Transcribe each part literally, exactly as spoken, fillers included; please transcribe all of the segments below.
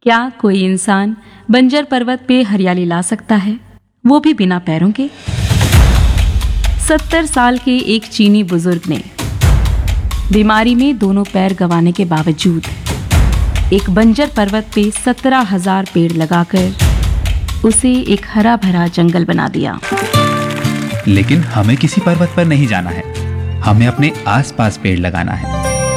क्या कोई इंसान बंजर पर्वत पे हरियाली ला सकता है, वो भी बिना पैरों के? सत्तर साल के एक चीनी बुजुर्ग ने बीमारी में दोनों पैर गंवाने के बावजूद एक बंजर पर्वत पे सत्रह हजार पेड़ लगाकर उसे एक हरा भरा जंगल बना दिया। लेकिन हमें किसी पर्वत पर नहीं जाना है, हमें अपने आसपास पेड़ लगाना है।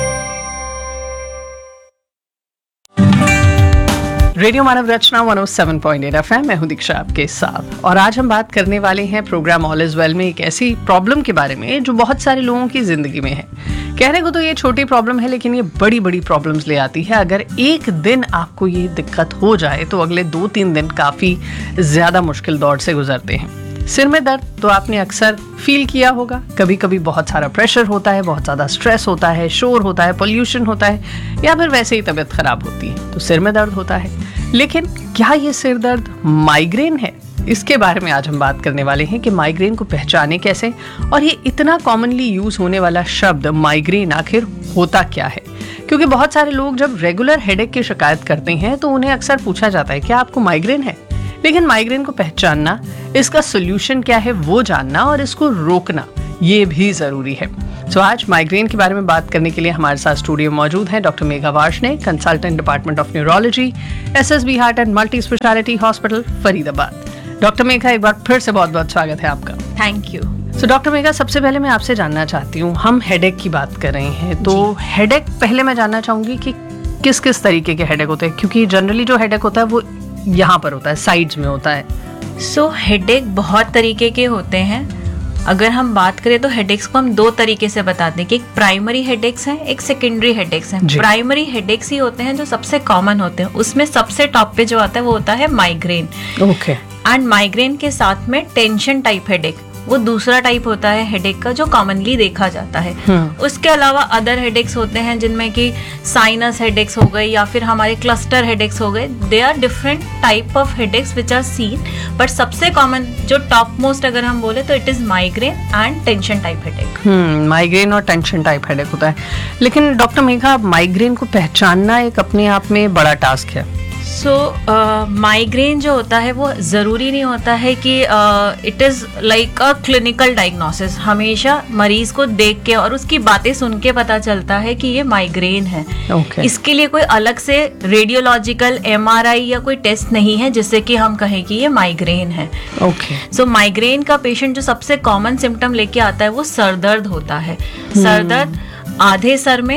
रेडियो मानव रचना एक सौ सात पॉइंट आठ एफएम, मैं हूं दीक्षा आपके साथ। और आज हम बात करने वाले हैं प्रोग्राम ऑल इज वेल में एक ऐसी प्रॉब्लम के बारे में जो बहुत सारे लोगों की जिंदगी में है। कहने को तो ये छोटी प्रॉब्लम है, लेकिन ये बड़ी बड़ी प्रॉब्लम्स ले आती है। अगर एक दिन आपको ये दिक्कत हो जाए तो अगले दो तीन दिन काफी ज्यादा मुश्किल दौर से गुजरते हैं। सिर में दर्द तो आपने अक्सर फील किया होगा। कभी कभी बहुत सारा प्रेशर होता है, बहुत ज़्यादा स्ट्रेस होता है, शोर होता है, पोल्यूशन होता है, या फिर वैसे ही तबीयत खराब होती है तो सिर में दर्द होता है। लेकिन क्या ये सिर दर्द माइग्रेन है? इसके बारे में आज हम बात करने वाले हैं कि माइग्रेन को पहचाने कैसे, और ये इतना कॉमनली यूज होने वाला शब्द माइग्रेन आखिर होता क्या है। क्योंकि बहुत सारे लोग जब रेगुलर हेडेक की शिकायत करते हैं तो उन्हें अक्सर पूछा जाता है क्या आपको माइग्रेन है। लेकिन माइग्रेन को पहचानना, इसका सोल्यूशन क्या है वो जानना और इसको रोकना ये भी जरूरी है। तो आज माइग्रेन के बारे में बात करने के लिए हमारे साथ स्टूडियो में मौजूद हैं doctor Megha Varshney, consultant department of neurology, SSB heart and multi speciality hospital Faridabad. Doctor Megha, एक बार फिर से बहुत बहुत स्वागत है आपका। Thank you. तो डॉक्टर मेघा, सबसे पहले मैं आपसे जानना चाहती हूँ, हम हेडेक की बात कर रहे हैं तो हेडेक पहले मैं जानना चाहूंगी कि किस किस तरीके के हेडेक होते हैं, क्योंकि जनरली जो हेडेक होता है वो यहाँ पर होता है, साइड्स में होता है। सो so, हेडेक बहुत तरीके के होते हैं। अगर हम बात करें तो हेडेक्स को हम दो तरीके से बताते हैं कि एक प्राइमरी हेडेक्स हैं, एक सेकेंडरी हेडेक्स हैं। प्राइमरी हेडेक्स ही होते हैं जो सबसे कॉमन होते हैं। उसमें सबसे टॉप पे जो आता है वो होता है माइग्रेन। ओके। एंड माइग्रेन के साथ में टेंशन टाइप हेडेक, वो दूसरा टाइप होता है हेडेक का जो कॉमनली देखा जाता है। उसके अलावा अदर हेडेक्स होते हैं जिनमें कि साइनस हेडेक्स हो गए या फिर हमारे क्लस्टर हेडेक्स हो गए। They are different type of headaches which are seen, but सबसे कॉमन जो टॉप मोस्ट अगर हम बोले तो it is migraine and tension type headache. Hmm migraine और टेंशन टाइप हेडेक होता है। लेकिन डॉक्टर मेघा, माइग्रेन को पहचानना एक अपने आप में बड़ा टास्क है। सो माइग्रेन जो होता है वो ज़रूरी नहीं होता है कि it is like a clinical diagnosis. हमेशा मरीज को देख के और उसकी बातें सुन के पता चलता है कि ये माइग्रेन है। okay. इसके लिए कोई अलग से रेडियोलॉजिकल एमआरआई या कोई टेस्ट नहीं है जिससे कि हम कहें कि ये माइग्रेन है। okay. सो so, माइग्रेन का पेशेंट जो सबसे कॉमन सिम्टम लेके आता है वो सर दर्द होता है। hmm. सर दर्द आधे सर में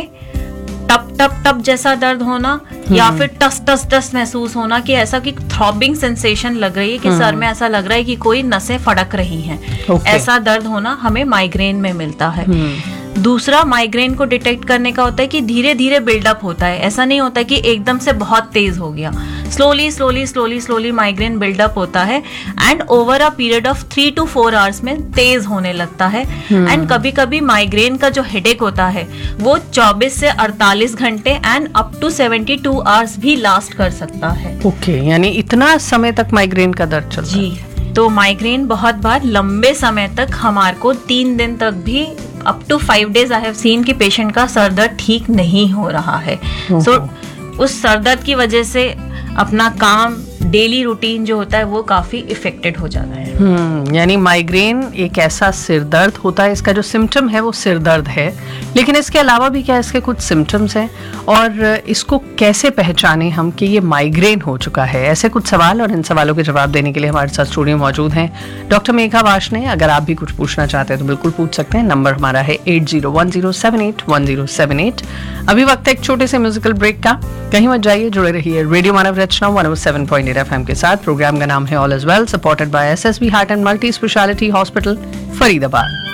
टप टप टप जैसा दर्द होना, या फिर टस टस टस महसूस होना कि ऐसा कि थ्रॉबिंग सेंसेशन लग रही है कि सर में ऐसा लग रहा है कि कोई नसें फड़क रही हैं। okay. ऐसा दर्द होना हमें माइग्रेन में मिलता है। दूसरा, माइग्रेन को डिटेक्ट करने का होता है कि धीरे धीरे बिल्डअप होता है। ऐसा नहीं होता कि एकदम से बहुत तेज हो गया। Slowly slowly slowly slowly migraine buildup होता है and over a period of three to four hours में तेज होने लगता है। एंड कभी कभी माइग्रेन का जो हेडेक होता है वो चौबीस से अड़तालीस घंटे एंड अप टू बहत्तर आवर्स भी लास्ट कर सकता है। ओके okay, यानी इतना समय तक माइग्रेन का दर्द चलता है। जी, तो माइग्रेन बहुत बार लंबे समय तक, हमारे को तीन दिन तक भी, up to five days I have seen कि पेशेंट का सर दर्द ठीक नहीं हो रहा है। सो so, उस सर दर्द की वजह से अपना काम, डेली रूटीन जो होता है वो काफी इफेक्टेड हो जाता है। हम्म यानी माइग्रेन एक ऐसा सिर दर्द होता है, इसका जो सिम्टम है वो सिर दर्द है, लेकिन इसके अलावा भी क्या इसके कुछ सिम्टम्स हैं, और इसको कैसे पहचाने हम कि ये माइग्रेन हो चुका है? ऐसे कुछ सवाल, और इन सवालों के जवाब देने के लिए हमारे साथ स्टूडियो मौजूद हैं डॉक्टर मेघा वार्ष्णेय। अगर आप भी कुछ पूछना चाहते हैं तो बिल्कुल पूछ सकते हैं। नंबर हमारा है eight zero one zero seven eight one zero seven eight. अभी वक्त है एक छोटे से म्यूजिकल ब्रेक का, कहीं मत जाइए, जुड़े रहिए रेडियो मानव रचना एक सौ सात पॉइंट आठ एफएम के साथ। प्रोग्राम का नाम है all is well, supported by SSB heart and multi speciality hospital Faridabad.